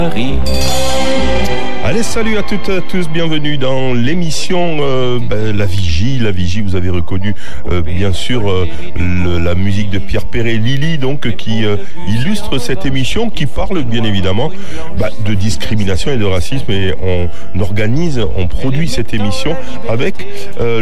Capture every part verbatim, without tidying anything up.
Allez, salut à toutes et à tous, bienvenue dans l'émission euh, ben, La Vigie. La Vigie, vous avez reconnu euh, bien sûr euh, le, la musique de Pierre Perret, Lily, donc qui euh, illustre cette émission, qui parle bien évidemment ben, de discrimination et de racisme. Et on organise, on produit cette émission avec euh,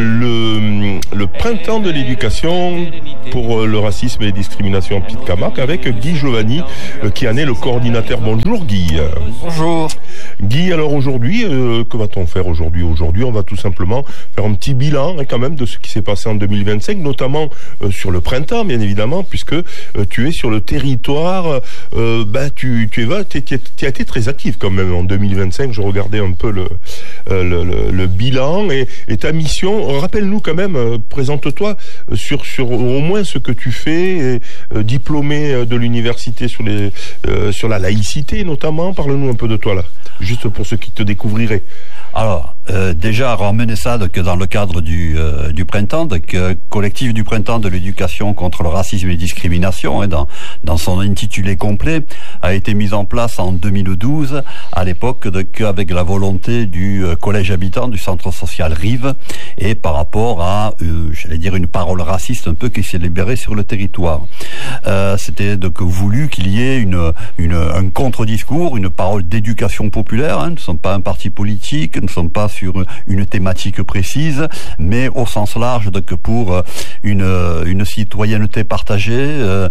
le, le printemps de l'éducation pour euh, le racisme et les discriminations en Petite-Camargue, avec Guy Giovanni, euh, qui en est le coordinateur. Bonjour Guy. Bonjour. Guy, alors aujourd'hui, euh, que va-t-on faire aujourd'hui Aujourd'hui, on va tout simplement faire un petit bilan hein, quand même de ce qui s'est passé en deux mille vingt-cinq, notamment euh, sur le printemps, bien évidemment, puisque euh, tu es sur le territoire. Euh, bah, tu, tu, es, tu, tu, tu as été très actif quand même en deux mille vingt-cinq. Je regardais un peu le, euh, le, le, le bilan et, et ta mission. Rappelle-nous quand même, euh, présente-toi sur, sur au moins ce que tu fais, et, euh, diplômé de l'université sur, les, euh, sur la laïcité notamment. Parle-nous un peu de toi là, juste pour ceux qui te découvriraient. Alors, euh, déjà, ramener ça donc, dans le cadre du, euh, du printemps, donc, euh, collectif du printemps de l'éducation contre le racisme et les discriminations, hein, dans, dans son intitulé complet, a été mis en place en deux mille douze, à l'époque, donc, avec la volonté du euh, collège habitant du centre social Rive, et par rapport à, euh, j'allais dire, une parole raciste un peu qui s'est libérée sur le territoire. Euh, c'était donc voulu qu'il y ait une, une, un contre-discours, une parole d'éducation populaire, hein, nous ne sommes pas un parti politique, nous ne sommes pas sur une thématique précise, mais au sens large, donc pour une, une citoyenneté partagée, euh,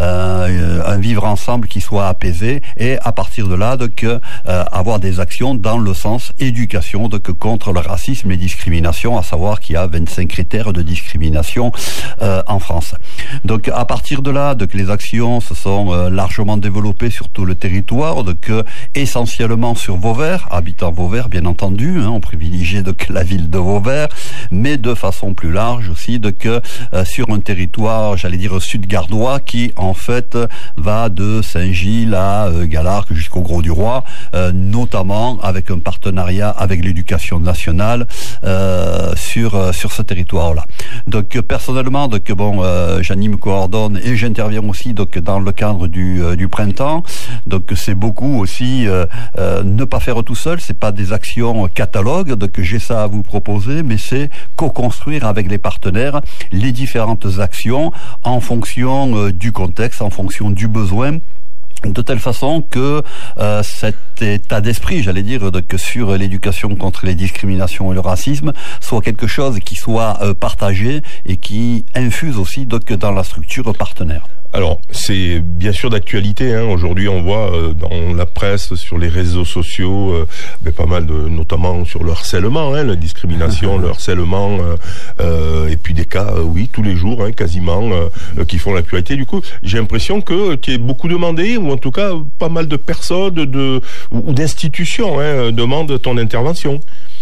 euh, un vivre ensemble qui soit apaisé, et à partir de là, donc euh, avoir des actions dans le sens éducation, donc contre le racisme et discrimination, à savoir qu'il y a vingt-cinq critères de discrimination euh, en France. Donc à partir de là, donc les actions se sont euh, largement développées sur tout le territoire, donc euh, essentiellement sur Vauvert, habitant Vauvert bien entendu, hein, on privilégiait donc la ville de Vauvert, mais de façon plus large aussi donc euh, sur un territoire, j'allais dire sud-gardois, qui en fait va de Saint-Gilles à euh, Galargues jusqu'au Grau-du-Roi, euh, notamment avec un partenariat avec l'éducation nationale euh, sur euh, sur ce territoire-là. Donc personnellement, donc bon, euh, j'anime, coordonne et j'interviens aussi donc dans le cadre du euh, du printemps. Donc c'est beaucoup aussi euh, euh, ne pas faire tout seul, c'est pas des actions catalogue, donc j'ai ça à vous proposer, mais c'est co-construire avec les partenaires les différentes actions en fonction euh, du contexte, en fonction du besoin, de telle façon que euh, cet état d'esprit, j'allais dire, que sur l'éducation contre les discriminations et le racisme, soit quelque chose qui soit euh, partagé et qui infuse aussi donc dans la structure partenaire. Alors, c'est bien sûr d'actualité. Hein. Aujourd'hui, on voit euh, dans la presse, sur les réseaux sociaux, euh, ben, pas mal de, notamment sur le harcèlement, hein, la discrimination, le harcèlement, euh, euh, et puis des cas, euh, oui, tous les jours, hein, quasiment, euh, qui font l'actualité. Du coup, j'ai l'impression que tu es beaucoup demandé, ou en tout cas, pas mal de personnes de, ou, ou d'institutions hein, demandent ton intervention.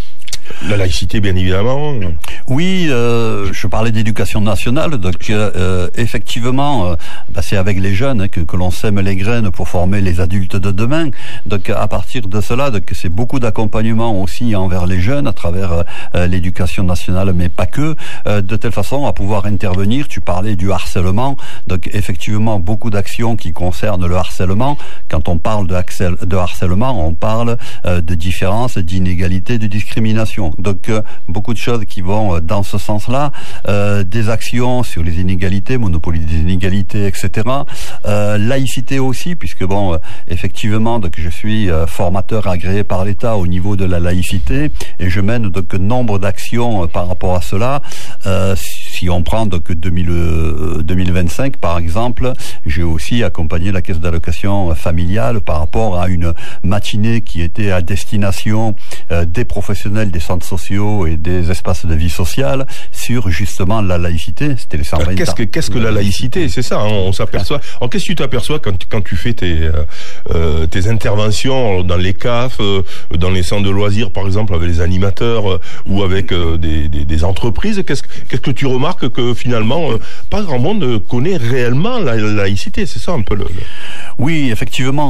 La laïcité, bien évidemment. Oui, euh, je parlais d'éducation nationale, donc euh, effectivement, euh, bah, c'est avec les jeunes hein, que, que l'on sème les graines pour former les adultes de demain. Donc à partir de cela, donc c'est beaucoup d'accompagnement aussi envers les jeunes à travers euh, l'éducation nationale, mais pas que, euh, de telle façon à pouvoir intervenir. Tu parlais du harcèlement, donc effectivement beaucoup d'actions qui concernent le harcèlement. Quand on parle de, harcèl- de harcèlement, on parle euh, de différences, d'inégalités, de discrimination. Donc euh, beaucoup de choses qui vont euh, dans ce sens-là, euh, des actions sur les inégalités, monopoly des inégalités, et cetera. Euh, laïcité aussi, puisque bon, euh, effectivement, donc je suis euh, formateur agréé par l'État au niveau de la laïcité et je mène donc nombre d'actions euh, par rapport à cela. Euh, si on prend donc deux mille, euh, deux mille vingt-cinq par exemple, j'ai aussi accompagné la caisse d'allocation familiale par rapport à une matinée qui était à destination euh, des professionnels des centres sociaux et des espaces de vie sociale sur justement la laïcité. C'était les cent vingt qu'est-ce que qu'est-ce que la laïcité? C'est ça, hein, on s'aperçoit. Alors qu'est-ce que tu t'aperçois quand quand tu fais tes euh, tes interventions dans les C A F, euh, dans les centres de loisirs par exemple avec les animateurs euh, ou avec euh, des, des des entreprises? Qu'est-ce qu'est-ce que tu remarques que finalement euh, pas grand monde connaît réellement la, la laïcité? C'est ça un peu le. le... Oui, effectivement. Euh,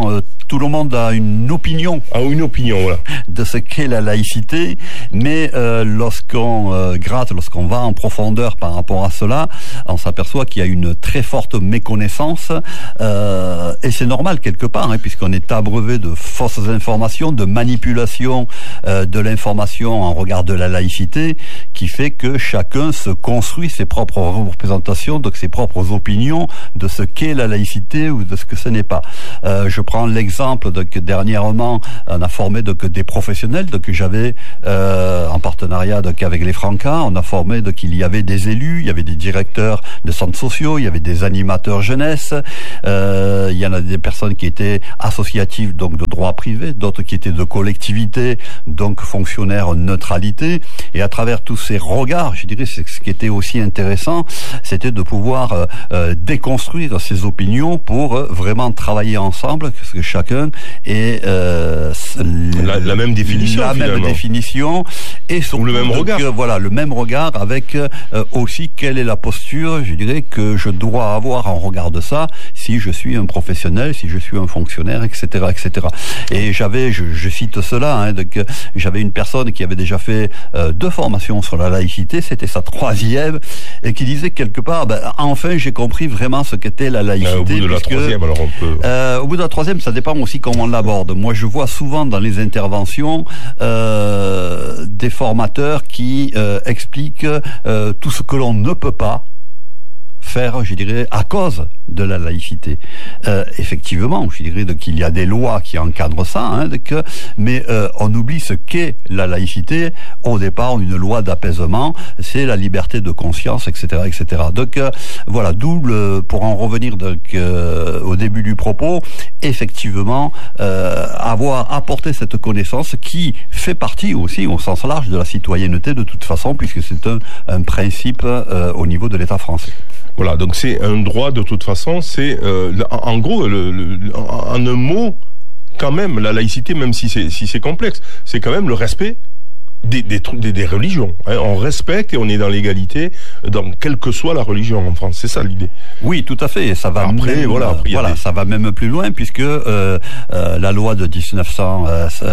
tout le monde a une opinion. Ah, une opinion, voilà. De ce qu'est la laïcité, mais euh, lorsqu'on euh, gratte, lorsqu'on va en profondeur par rapport à cela, on s'aperçoit qu'il y a une très forte méconnaissance, euh, et c'est normal quelque part, hein, puisqu'on est abreuvé de fausses informations, de manipulation euh, de l'information en regard de la laïcité, qui fait que chacun se construit ses propres représentations, donc ses propres opinions de ce qu'est la laïcité ou de ce que ce n'est pas. Euh, je prends l'exemple de que dernièrement on a formé donc des professionnels, donc j'avais euh, en partenariat donc avec les Francas, on a formé donc il y avait des élus, il y avait des directeurs de centres sociaux, il y avait des animateurs jeunesse, euh, il y en a des personnes qui étaient associatives donc de droit privé, d'autres qui étaient de collectivité, donc fonctionnaires neutralité, et à travers tous ces regards, je dirais c'est ce qui était aussi intéressant, c'était de pouvoir euh, euh, déconstruire ces opinions pour euh, vraiment travailler ensemble, parce que chacun ait euh, la, la même définition, la finalement. même définition, et surtout ou le même donc, regard. Euh, voilà, le même regard avec euh, aussi quelle est la posture, je dirais, que je dois avoir en regard de ça, si je suis un professionnel, si je suis un fonctionnaire, et cetera, et cetera. Et j'avais, je, je cite cela, hein, donc, j'avais une personne qui avait déjà fait euh, deux formations sur la laïcité, c'était sa troisième, et qui disait quelque part, ben, enfin j'ai compris vraiment ce qu'était la laïcité. Euh, au bout de puisque, la troisième, alors on peut... Euh, au bout de la troisième, ça dépend aussi comment on l'aborde. Moi, je vois souvent dans les interventions euh, des formateurs qui euh, expliquent euh, tout ce que l'on ne peut pas faire, je dirais, à cause de la laïcité. Euh, effectivement, je dirais qu'il y a des lois qui encadrent ça, hein, que, mais euh, on oublie ce qu'est la laïcité. Au départ, une loi d'apaisement, c'est la liberté de conscience, et cetera, et cetera. Donc euh, voilà, d'où le, pour en revenir donc, euh, au début du propos, effectivement, euh, avoir apporté cette connaissance qui fait partie aussi, au sens large, de la citoyenneté de toute façon, puisque c'est un, un principe euh, au niveau de l'État français. Voilà, donc c'est un droit de toute façon, c'est euh, en gros, le, le, en un mot, quand même, la laïcité, même si c'est si c'est complexe, c'est quand même le respect des des, des, des religions. Hein. On respecte et on est dans l'égalité, dans quelle que soit la religion en France. C'est ça l'idée. Oui, tout à fait. Et ça va après, même, voilà, après, voilà, des... ça va même plus loin puisque euh, euh, la loi de dix-neuf cent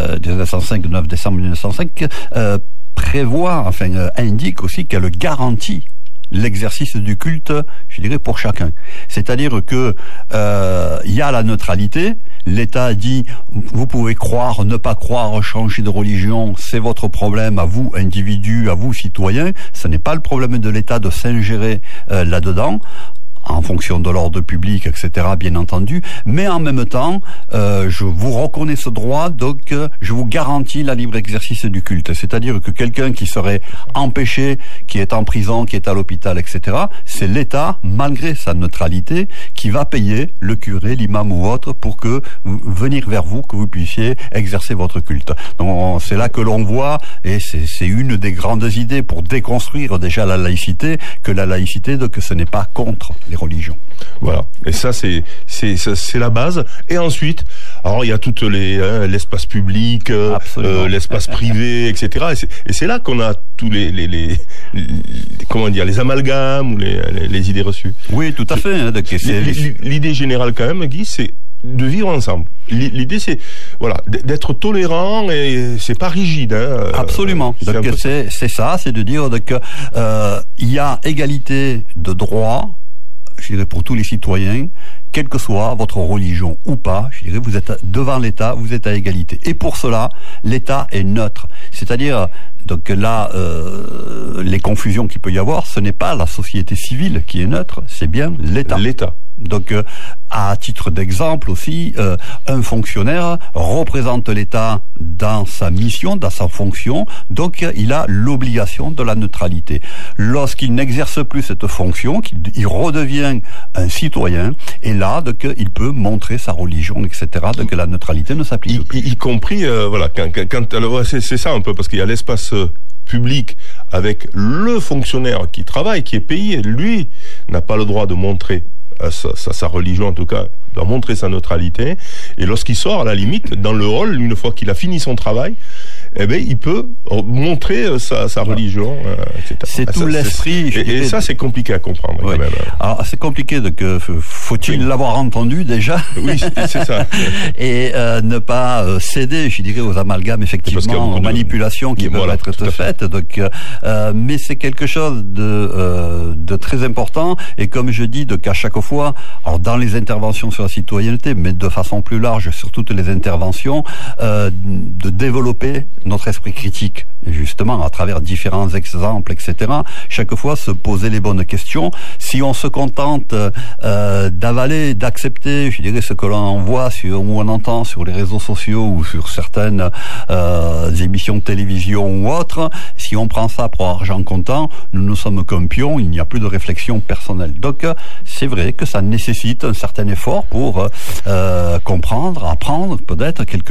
cinq, neuf décembre mille neuf cent cinq, euh, prévoit, enfin, euh, indique aussi qu'elle garantit l'exercice du culte, je dirais, pour chacun. C'est-à-dire que euh, il y a la neutralité. L'État dit, vous pouvez croire, ne pas croire, changer de religion, c'est votre problème, à vous, individus, à vous, citoyens. Ce n'est pas le problème de l'État de s'ingérer euh, là-dedans, en fonction de l'ordre public, et cetera, bien entendu, mais en même temps, euh, je vous reconnais ce droit, donc euh, je vous garantis la libre exercice du culte. C'est-à-dire que quelqu'un qui serait empêché, qui est en prison, qui est à l'hôpital, et cetera, c'est l'État, malgré sa neutralité, qui va payer le curé, l'imam ou autre pour que venir vers vous, que vous puissiez exercer votre culte. Donc c'est là que l'on voit, et c'est, c'est une des grandes idées pour déconstruire déjà la laïcité, que la laïcité, donc ce n'est pas contre les religions. Voilà. Et ça, c'est c'est c'est la base. Et ensuite, alors il y a toutes les hein, l'espace public, euh, l'espace privé, et cetera. Et c'est, et c'est là qu'on a tous les les, les les comment dire les amalgames ou les les, les idées reçues. Oui, tout à fait. Hein, donc c'est... L'idée générale quand même, Guy, c'est de vivre ensemble. L'idée, c'est voilà, d'être tolérant et c'est pas rigide. Hein. Absolument. C'est donc c'est c'est ça, c'est de dire que euh, il y a égalité de droits, je dirais, pour tous les citoyens, quelle que soit votre religion ou pas, je dirais, vous êtes devant l'État, vous êtes à égalité. Et pour cela, l'État est neutre. C'est-à-dire, donc là, euh, les confusions qu'il peut y avoir, ce n'est pas la société civile qui est neutre, c'est bien l'État. L'État. Donc, euh, à titre d'exemple aussi, euh, un fonctionnaire représente l'État dans sa mission, dans sa fonction, donc il a l'obligation de la neutralité. Lorsqu'il n'exerce plus cette fonction, qu'il il redevient un citoyen, et là, donc, il peut montrer sa religion, et cetera. Donc la neutralité ne s'applique y, plus. Y, y compris, euh, voilà, quand, quand alors, c'est, c'est ça un peu, parce qu'il y a l'espace euh, public avec le fonctionnaire qui travaille, qui est payé, lui n'a pas le droit de montrer Sa, sa, sa religion en tout cas, doit montrer sa neutralité, et lorsqu'il sort à la limite dans le hall, une fois qu'il a fini son travail, eh ben, il peut montrer sa, sa religion, euh, et cetera. C'est ah, tout ça, l'esprit. Et, et ça, c'est compliqué à comprendre, oui. quand même. Alors, c'est compliqué, de que, faut-il oui. l'avoir entendu déjà? Oui, c'est ça. Et euh, ne pas euh, céder, je dirais, aux amalgames, effectivement, aux manipulations qui peuvent voilà, être faites. Donc, euh, mais c'est quelque chose de, euh, de très important. Et comme je dis, de qu'à chaque fois, alors dans les interventions sur la citoyenneté, mais de façon plus large sur toutes les interventions, euh, de développer notre esprit critique, justement, à travers différents exemples, et cetera. Chaque fois, se poser les bonnes questions. Si on se contente euh, d'avaler, d'accepter, je dirais, ce que l'on voit sur, ou on entend sur les réseaux sociaux ou sur certaines euh, émissions de télévision ou autres, si on prend ça pour argent comptant, nous ne sommes qu'un pion, il n'y a plus de réflexion personnelle. Donc, c'est vrai que ça nécessite un certain effort pour euh, comprendre, apprendre, peut-être, quelque